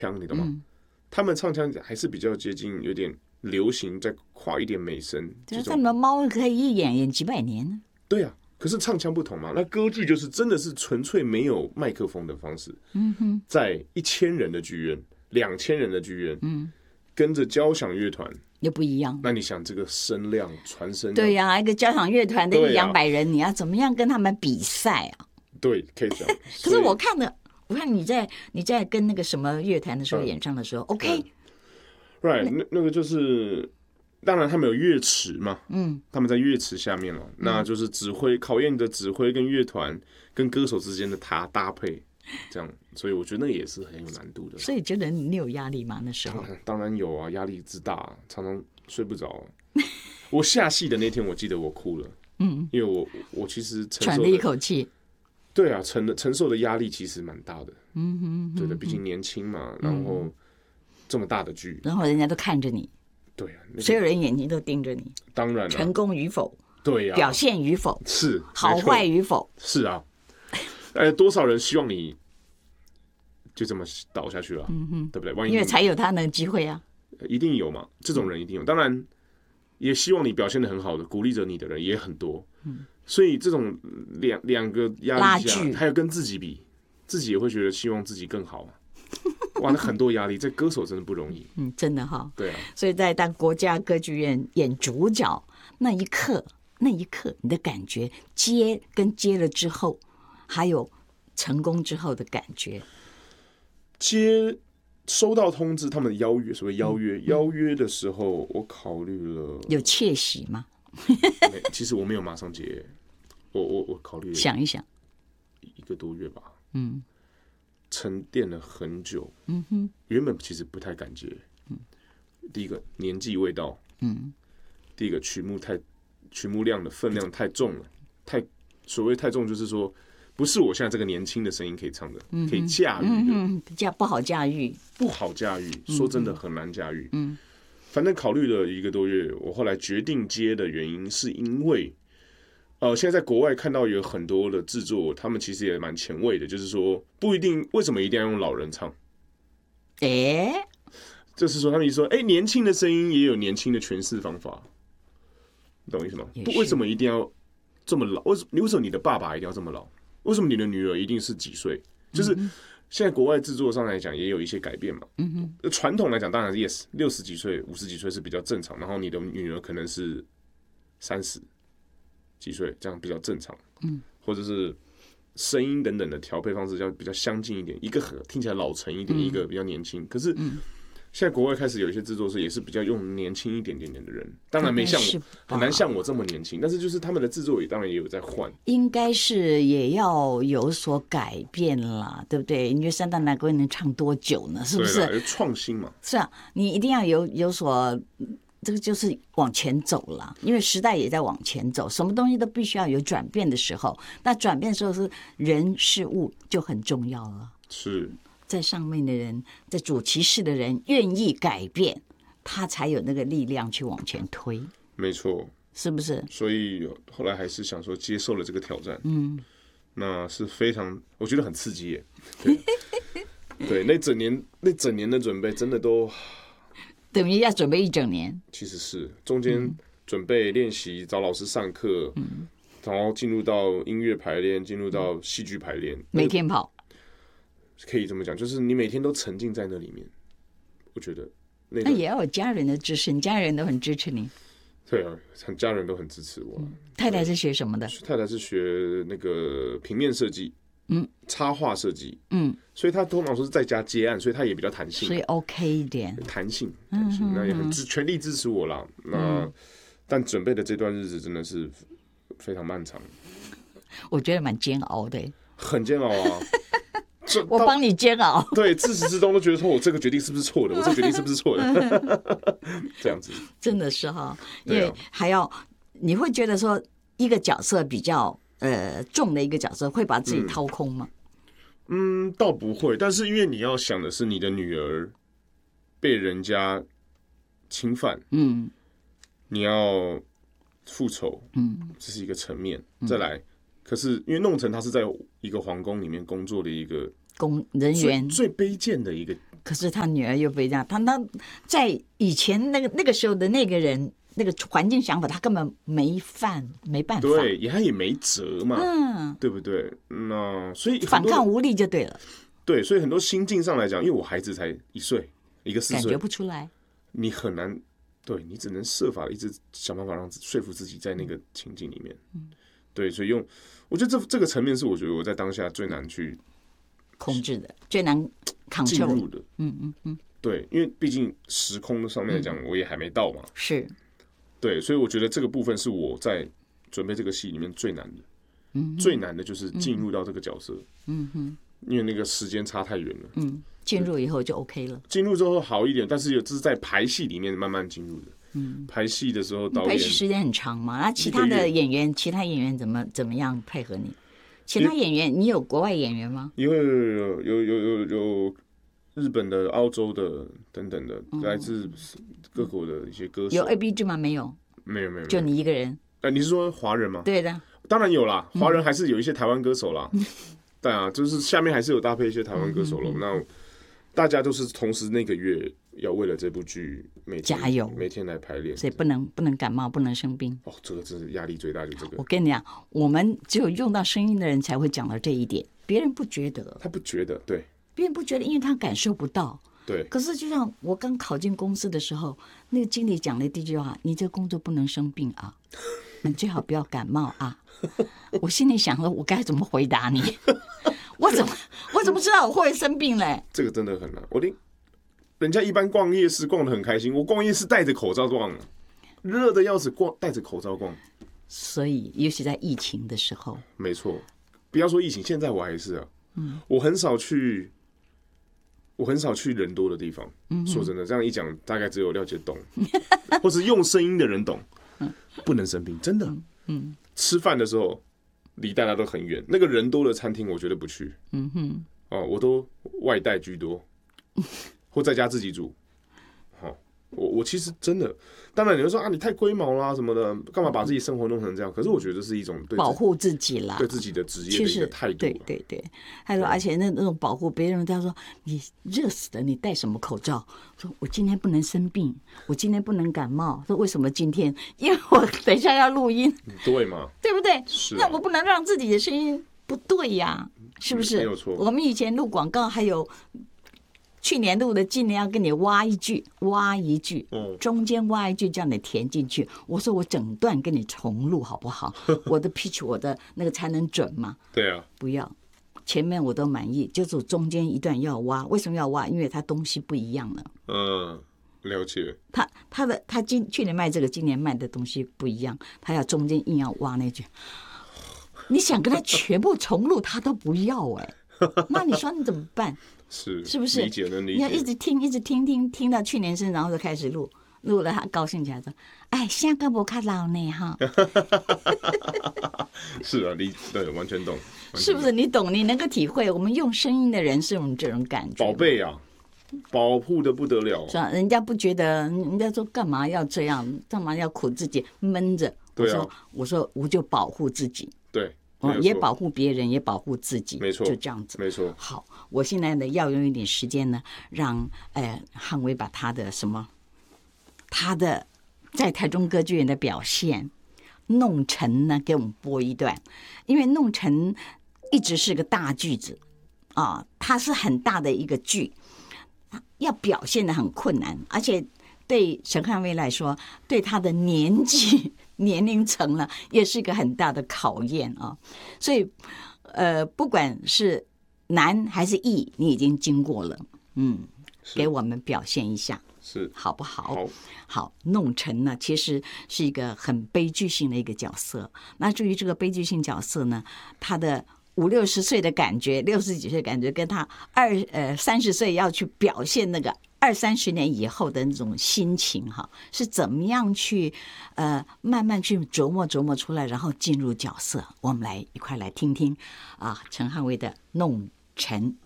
腔，你懂吗？他们唱腔还是比较接近有点流行，再跨一点美声。 对，他们猫可以一演几百年呢。 对啊，可是唱腔不同嘛。那歌剧就是真的是纯粹没有麦克风的方式，在1000人的剧院、2000人的剧院，跟着交响乐团。 又不一样， 那你想这个声量传声， 对呀，一个交响乐团的100-200人，你要怎么样跟他们比赛啊？ 对，可以这样。 可是我看你在跟那个什么乐团的时候演唱的时候，OK，right， 那个就是，当然他们有乐池嘛，他们在乐池下面了，那就是考验你的指挥跟乐团跟歌手之间的搭配，这样，所以我觉得那也是很有难度的。 所以觉得你有压力吗？那时候当然有啊，压力之大，常常睡不着。我下戏的那天，我记得我哭了，因为我其实喘了一口气。 对啊，承受的压力其实蛮大的，对的，毕竟年轻嘛，然后这么大的剧， 然后人家都看着你， 对啊， 所有人眼睛都盯着你， 当然了， 成功与否， 对呀， 表现与否， 是好坏与否， 是啊，多少人希望你就这么倒下去了，对不对？万一因为才有他的机会啊， 一定有嘛，这种人一定有，当然也希望你表现得很好的，鼓励着你的人也很多，所以这种两个压力下，还有跟自己比，自己也会觉得希望自己更好啊。哇，那很多压力，这歌手真的不容易。 真的哈。 对啊。 所以在当国家歌剧院演主角那一刻，你的感觉接了之后，还有成功之后的感觉。 收到通知，他们邀约，所谓邀约的时候，我考虑了。 有窃喜吗？ 其实我没有马上接，我考虑了想一想 ，1个多月吧，沉淀了很久，原本其实不太敢接，第一个年纪未到，第一个曲目量的分量太重了，所谓太重就是说，不是我现在这个年轻的声音可以唱的，可以驾驭的， 不好驾驭， 说真的很难驾驭，反正考虑了1个多月，我后来决定接的原因是因为，现在在国外看到有很多的制作，他们其实也蛮前卫的，就是说不一定为什么一定要用老人唱，就是说他们说，年轻的声音也有年轻的诠释方法，你懂我意思吗？不，为什么一定要这么老？为什么你的爸爸一定要这么老？为什么你的女儿一定是几岁？就是现在国外制作上来讲也有一些改变嘛。传统来讲，当然 yes， 60几岁、50几岁是比较正常，然后你的女儿可能是30几岁，这样比较正常。或者是声音等等的调配方式要比较相近一点，一个听起来老成一点，一个比较年轻。可是现在国外开始有一些制作师也是比较用年轻一点点的人，当然没像我，很难像我这么年轻，但是就是他们的制作也当然也有在换， 应该是也要有所改变啦，对不对？因为三大男歌能唱多久呢？是不是？ 对，创新嘛。 是啊，你一定要有所，这个就是往前走了，因为时代也在往前走，什么东西都必须要有转变的时候。那转变的时候是人事物就很重要了。 是。 在上面的人，在主骑士的人愿意改变，他才有那个力量去往前推。 没错， 是不是？ 所以后来还是想说接受了这个挑战。那是非常，我觉得很刺激耶。对，那整年的准备真的都等于要准备1整年。 其实是中间准备练习，找老师上课，然后进入到音乐排练，进入到戏剧排练， 每天跑。 可以这么讲，就是你每天都沉浸在那里面，我觉得那也要有家人的支持，你家人都很支持你。 对啊，家人都很支持我。 太太是学什么的？ 太太是学那个平面设计，插画设计，所以他通常说是在家接案，所以他也比较弹性， 所以 OK 一点， 弹性，那也很全力支持我啦。那但准备的这段日子真的是非常漫长， 我觉得蛮煎熬的， 很煎熬啊。 我帮你煎熬， 对，自始至终都觉得说我这个决定是不是错的，我这个决定是不是错的，这样子真的是哈，因为还要你会觉得说一个角色比较重的一个角色会把自己掏空吗？ 倒不会，但是因为你要想的是你的女儿被人家侵犯，你要复仇，这是一个层面，再来。可是因为弄成他是在一个皇宫里面工作的一个人员最卑贱的一个。 可是他女儿又被这样，他在以前那个时候的那个人那个环境想法，他根本没办法， 对，他也没辙嘛，对不对？那所以反抗无力就对了。 对，所以很多心境上来讲，因为我孩子才1岁，一个4岁， 感觉不出来， 你很难，对你只能设法一直想办法说服自己在那个情境里面，对，所以我觉得这个层面是我觉得我在当下最难去控制的，最难进入的，对，因为毕竟时空上面来讲，我也还没到嘛， 是， 对，所以我觉得这个部分是我在准备这个戏里面最难的，最难的就是进入到这个角色，因为那个时间差太远了， 进入以后就 OK 了， 进入之后好一点，但是这是在排戏里面慢慢进入的，排戏的时候导演排戏时间很长嘛，那其他演员怎么样配合你？其他演员，你有国外演员吗？ 有日本的、澳洲的等等的，来自各国的一些歌手。 有 ABG 吗？没有， 没有， 就你一个人。 你是说华人吗？ 对的， 当然有啦，华人还是有一些台湾歌手啦。对啊，就是下面还是有搭配一些台湾歌手了。那大家都是同时那个月要为了这部剧加油， 每天来排练， 所以不能感冒，不能生病。 这个真是压力最大，就这个。 我跟你讲，我们只有用到声音的人才会讲到这一点，别人不觉得。 他不觉得，对， 别人不觉得，因为他感受不到。 对。 可是就像我刚考进公司的时候，那个经理讲了第一句话：“你这工作不能生病啊，你最好不要感冒啊。”我心里想了，我该怎么回答你？我怎么知道我会生病嘞？ 这个真的很难。人家一般逛夜市逛得很开心，我逛夜市戴着口罩逛，热的要死，戴着口罩逛。 所以，尤其在疫情的时候， 没错，不要说疫情，现在我还是啊，我很少去人多的地方。说真的，这样一讲，大概只有廖杰懂，或是用声音的人懂。不能生病，真的。吃饭的时候离大家都很远，那个人多的餐厅我绝对不去。我都外带居多，或在家自己煮。我其实真的，当然你会说你太龟毛啦什么的，干嘛把自己生活弄成这样？可是我觉得这是一种对保护自己啦， 对自己的职业的一个态度。 对。他说，而且那种保护别人，他说你热死了，你戴什么口罩？说我今天不能生病，我今天不能感冒。说为什么今天？因为我等一下要录音， 对吗？ 对不对？ 是。 那我不能让自己的声音不对呀，是不是？ 没有错。 我们以前录广告还有。去年录的，今年要跟你挖一句，中间挖一句叫你填进去。我说我整段跟你重录好不好？我的 pitch 我的那个才能准嘛。 对啊， 不要，前面我都满意，就是中间一段要挖。为什么要挖？因为它东西不一样了。 了解。 他去年卖这个，今年卖的东西不一样，他要中间硬要挖那句。你想跟他全部重录，他都不要那你说你怎么办？是不是？ 理解能理解。 你要一直听到去年生，然后就开始录了，他高兴起来说：“哎，现在不看老呢哈。” 是啊，对，完全懂。 是不是？你懂，你能够体会，我们用声音的人是有这种感觉。 宝贝啊，保护的不得了。 是啊，人家不觉得，人家说干嘛要这样，干嘛要苦自己闷着？ 对啊， 我说我就保护自己。 对。 也保护别人，也保护自己， 没错， 就这样子。 没错。 好，我现在呢要用一点时间呢，让汉威把他的在台中歌剧院的表现《弄臣》呢给我们播一段，因为《弄臣》一直是个大句子它是很大的一个剧，要表现得很困难，而且对陈汉威来说，对他的年龄层了，也是一个很大的考验所以，不管是难还是易，你已经经过了，给我们表现一下， 是好不好？ 好， 弄臣呢，其实是一个很悲剧性的一个角色。那至于这个悲剧性角色呢，他的50-60岁的感觉，60几岁的感觉，跟他30岁要去表现那个20-30年以后的那种心情是怎么样去慢慢去琢磨出来，然后进入角色。我们一块来听听陈汉威的《弄臣》。